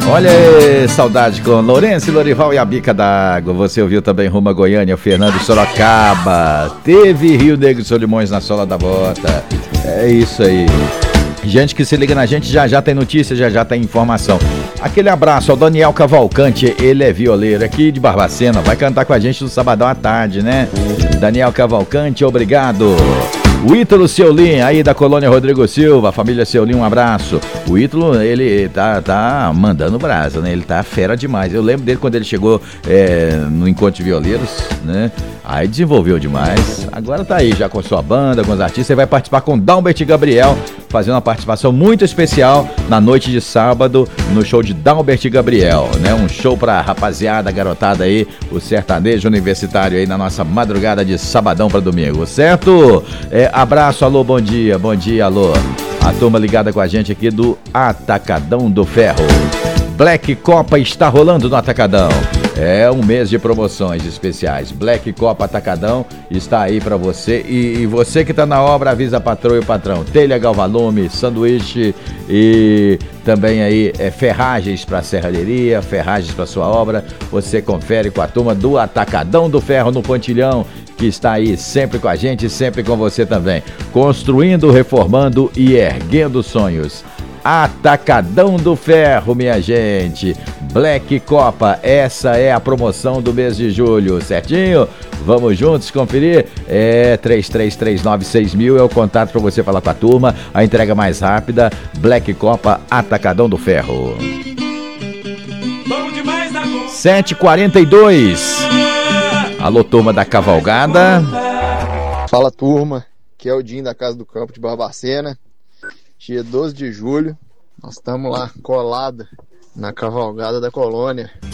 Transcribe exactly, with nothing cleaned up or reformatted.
Olha aí, saudade com Lourenço, Lorival e a Bica d'Água. Você ouviu também Rumo a Goiânia, Fernando Sorocaba. Teve Rio Negro e Solimões na sola da bota. É isso aí. Gente que se liga na gente, já já tem notícia, já já tem informação. Aquele abraço ao Daniel Cavalcante, ele é violeiro aqui de Barbacena, vai cantar com a gente no sabadão à tarde, né? Daniel Cavalcante, obrigado. O Ítalo Seulin, aí da colônia Rodrigo Silva, família Seulin, um abraço. O Ítalo, ele tá, tá mandando brasa, né? Ele tá fera demais. Eu lembro dele quando ele chegou é, no Encontro de Violeiros, né? Aí desenvolveu demais. Agora tá aí já com sua banda, com os artistas. Ele vai participar com Dalbert e Gabriel, fazendo uma participação muito especial na noite de sábado, no show de Dalbert e Gabriel, né? Um show pra rapaziada, garotada aí, o sertanejo universitário aí na nossa madrugada de sabadão pra domingo, certo? É, abraço, alô, bom dia, bom dia, alô. A turma ligada com a gente aqui do Atacadão do Ferro. Black Copa está rolando no Atacadão. É um mês de promoções especiais. Black Copa Atacadão está aí para você. E, e você que está na obra, avisa a patroa e o patrão. Telha Galvalume, sanduíche e também aí é, ferragens para serralheria, ferragens para sua obra. Você confere com a turma do Atacadão do Ferro no Pontilhão, que está aí sempre com a gente, sempre com você também. Construindo, reformando e erguendo sonhos. Atacadão do Ferro, minha gente. Black Copa, essa é a promoção do mês de julho, certinho? Vamos juntos conferir? É, três três três nove seis mil é o contato para você falar com a turma. A entrega mais rápida, Black Copa, Atacadão do Ferro. sete e quarenta e dois. Alô, turma da Cavalgada. Fala, turma. Aqui é o Dinho da Casa do Campo de Barbacena. Dia doze de julho, nós estamos lá colado na Cavalgada da Colônia.